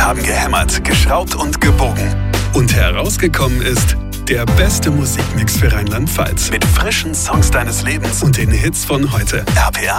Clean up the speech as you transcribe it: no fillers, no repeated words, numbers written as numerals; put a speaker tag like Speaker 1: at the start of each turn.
Speaker 1: Wir haben gehämmert, geschraubt und gebogen. Und herausgekommen ist der beste Musikmix für Rheinland-Pfalz. Mit frischen Songs deines Lebens und den Hits von heute. RPA